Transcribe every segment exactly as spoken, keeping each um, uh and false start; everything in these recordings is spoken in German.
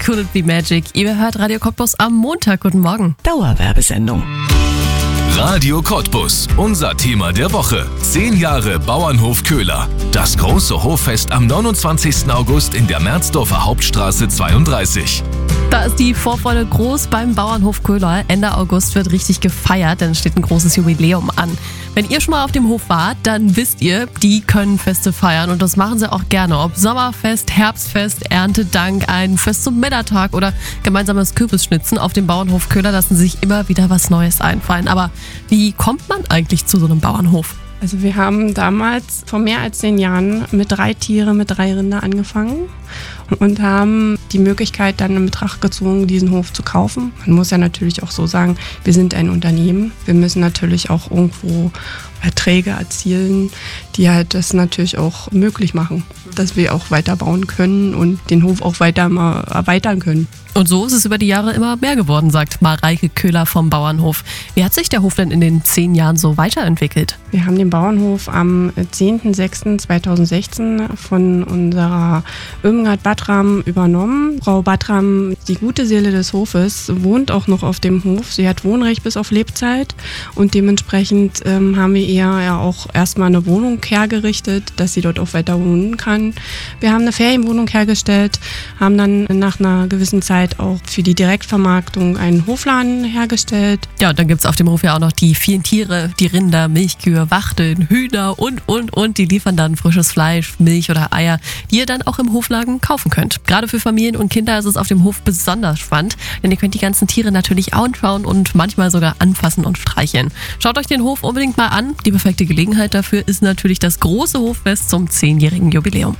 Could It Be Magic? Ihr hört Radio Cottbus am Montag. Guten Morgen. Dauerwerbesendung. Radio Cottbus, unser Thema der Woche. Zehn Jahre Bauernhof Köhler. Das große Hoffest am neunundzwanzigsten August in der Merzdorfer Hauptstraße zweiunddreißig. Da ist die Vorfreude groß beim Bauernhof Köhler. Ende August wird richtig gefeiert, denn es steht ein großes Jubiläum an. Wenn ihr schon mal auf dem Hof wart, dann wisst ihr, die können Feste feiern und das machen sie auch gerne. Ob Sommerfest, Herbstfest, Erntedank, ein Fest zum Männertag oder gemeinsames Kürbisschnitzen, auf dem Bauernhof Köhler lassen sich immer wieder was Neues einfallen. Aber wie kommt man eigentlich zu so einem Bauernhof? Also wir haben damals vor mehr als zehn Jahren mit drei Tiere, mit drei Rinder angefangen und haben die Möglichkeit dann in Betracht gezogen, diesen Hof zu kaufen. Man muss ja natürlich auch so sagen, wir sind ein Unternehmen. Wir müssen natürlich auch irgendwo Erträge erzielen, die halt das natürlich auch möglich machen, dass wir auch weiter bauen können und den Hof auch weiter mal erweitern können. Und so ist es über die Jahre immer mehr geworden, sagt Mareike Köhler vom Bauernhof. Wie hat sich der Hof denn in den zehn Jahren so weiterentwickelt? Wir haben den Bauernhof am zehnten sechsten zweitausendsechzehn von unserer Irmgard Battram übernommen. Frau Battram, die gute Seele des Hofes, wohnt auch noch auf dem Hof. Sie hat Wohnrecht bis auf Lebzeit und dementsprechend ähm, haben wir ihr ja auch erstmal eine Wohnung hergerichtet, dass sie dort auch weiter wohnen kann. Wir haben eine Ferienwohnung hergestellt, haben dann nach einer gewissen Zeit auch für die Direktvermarktung einen Hofladen hergestellt. Ja, und dann gibt es auf dem Hof ja auch noch die vielen Tiere, die Rinder, Milchkühe, Wachteln, Hühner und, und, und. Die liefern dann frisches Fleisch, Milch oder Eier, die ihr dann auch im Hofladen kaufen könnt. Gerade für Familien und Kinder ist es auf dem Hof besonders spannend, denn ihr könnt die ganzen Tiere natürlich anschauen und manchmal sogar anfassen und streicheln. Schaut euch den Hof unbedingt mal an. Die perfekte Gelegenheit dafür ist natürlich das große Hoffest zum zehnjährigen Jubiläum.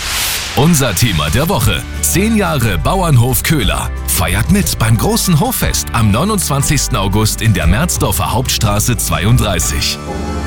Unser Thema der Woche. Zehn Jahre Bauernhof Köhler. Feiert mit beim großen Hoffest am neunundzwanzigsten August in der Merzdorfer Hauptstraße zweiunddreißig.